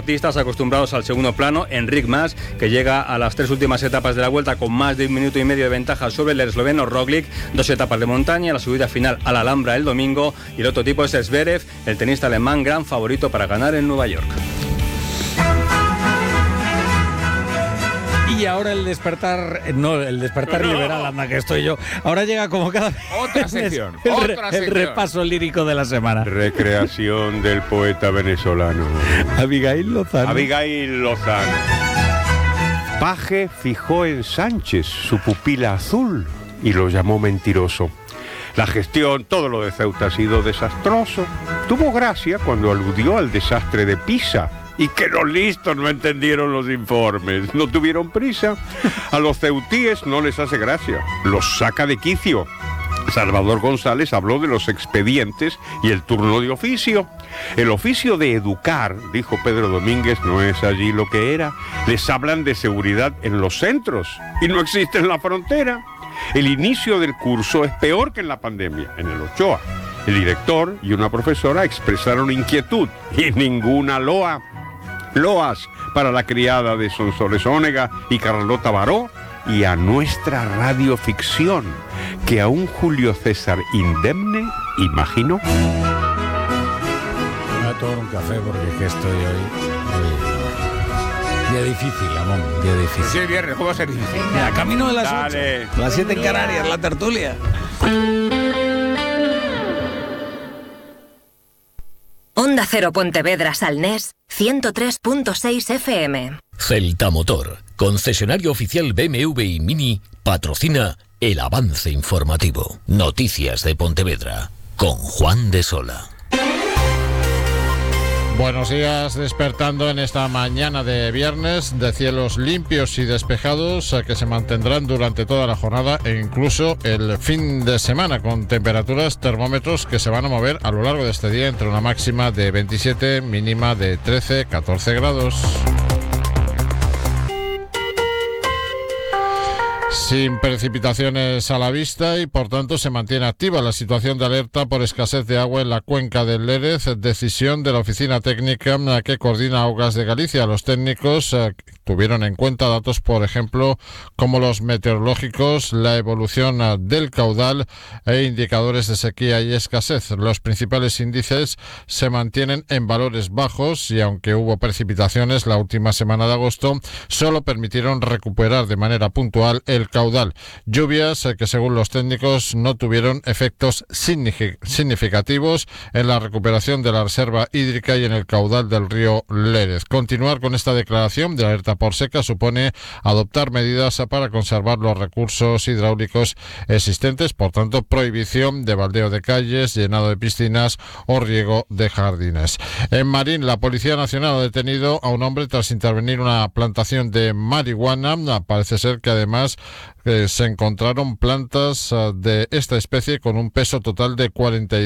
deportistas acostumbrados al segundo plano. Enric Mas, que llega a las 3 últimas etapas de la Vuelta con más de 1,5 minutos de ventaja sobre el esloveno Roglic. 2 etapas de montaña, la subida final a la Alhambra el domingo. Y el otro tipo es Zverev, el tenista alemán, gran favorito para ganar en Nueva York. Y ahora el despertar liberal, anda que estoy yo. Ahora llega como cada vez. Otra sección. El repaso lírico de la semana. Recreación del poeta venezolano. Abigail Lozano. Paje fijó en Sánchez su pupila azul y lo llamó mentiroso. La gestión, todo lo de Ceuta ha sido desastroso. Tuvo gracia cuando aludió al desastre de Pisa. Y que los listos no entendieron los informes, no tuvieron prisa. A los ceutíes no les hace gracia, los saca de quicio. Salvador González habló de los expedientes y el turno de oficio. El oficio de educar, dijo Pedro Domínguez, no es allí lo que era. Les hablan de seguridad en los centros y no existe en la frontera. El inicio del curso es peor que en la pandemia, en el Ochoa. El director y una profesora expresaron inquietud y ninguna loa. Loas para la criada de Sonsoles Ónega y Carlota Baró, y a nuestra radioficción, que a un Julio César indemne, imagino. Me voy a tomar un café porque es que estoy hoy. Día difícil, Amón, día difícil. Sí, viernes, ¿cómo va a ser difícil? Mira, camino de las 8, Dale. las 7 en Canarias, la tertulia. Onda Cero Pontevedra Salnés, 103.6 FM. Celta Motor, concesionario oficial BMW y Mini, patrocina el avance informativo. Noticias de Pontevedra, con Juan de Sola. Buenos días, despertando en esta mañana de viernes de cielos limpios y despejados que se mantendrán durante toda la jornada e incluso el fin de semana, con temperaturas, termómetros que se van a mover a lo largo de este día entre una máxima de 27, mínima de 13, 14 grados. Sin precipitaciones a la vista y por tanto se mantiene activa la situación de alerta por escasez de agua en la cuenca del Lérez, decisión de la Oficina Técnica que coordina Augas de Galicia. Los técnicos tuvieron en cuenta datos, por ejemplo, como los meteorológicos, la evolución del caudal e indicadores de sequía y escasez. Los principales índices se mantienen en valores bajos y aunque hubo precipitaciones la última semana de agosto, solo permitieron recuperar de manera puntual el caudal. Lluvias que según los técnicos no tuvieron efectos significativos en la recuperación de la reserva hídrica y en el caudal del río Lérez. Continuar con esta declaración de alerta por seca supone adoptar medidas para conservar los recursos hidráulicos existentes, por tanto prohibición de baldeo de calles, llenado de piscinas o riego de jardines. En Marín, la Policía Nacional ha detenido a un hombre tras intervenir una plantación de marihuana. Parece ser que además se encontraron plantas de esta especie con un peso total de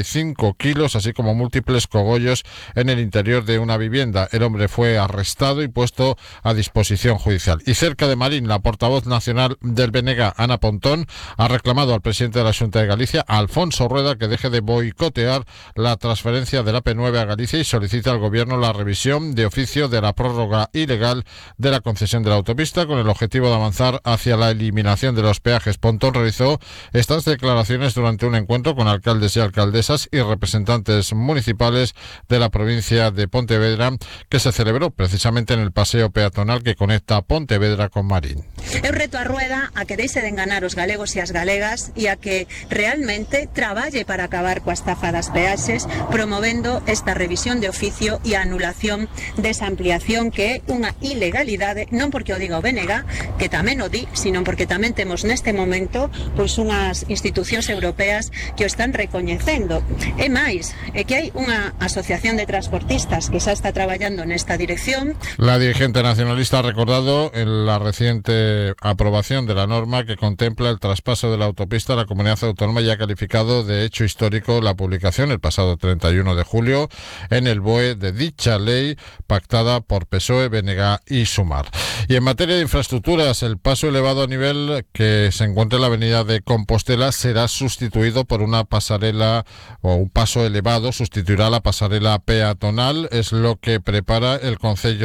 45 kilos, así como múltiples cogollos en el interior de una vivienda. El hombre fue arrestado y puesto a disposición judicial. Y cerca de Marín, la portavoz nacional del BNG, Ana Pontón, ha reclamado al presidente de la Xunta de Galicia, Alfonso Rueda, que deje de boicotear la transferencia de la P9 a Galicia y solicita al gobierno la revisión de oficio de la prórroga ilegal de la concesión de la autopista con el objetivo de avanzar hacia la eliminación de los peajes. Pontón realizó estas declaraciones durante un encuentro con alcaldes y alcaldesas y representantes municipales de la provincia de Pontevedra, que se celebró precisamente en el paseo peatonal que conecta Pontevedra con Marín. Eu reto a Rueda a que deixe de enganar os galegos e as galegas e a que realmente traballe para acabar coa estafa das peaxes, promovendo esta revisión de oficio e a anulación desa ampliación que é unha ilegalidade, non porque o diga o BNG, que tamén o di, sino porque tamén temos neste momento pois unhas institucións europeas que o están recoñecendo. E máis, é que hai unha asociación de transportistas que xa está traballando nesta dirección. La dirigente nacionalista ha recordado en la reciente aprobación de la norma que contempla el traspaso de la autopista a la comunidad autónoma y ha calificado de hecho histórico la publicación el pasado 31 de julio en el BOE de dicha ley pactada por PSOE, BNG y Sumar. Y en materia de infraestructuras, el paso elevado a nivel que se encuentra en la avenida de Compostela será sustituido por una pasarela o un paso elevado, sustituirá la pasarela peatonal, es lo que prepara el Concello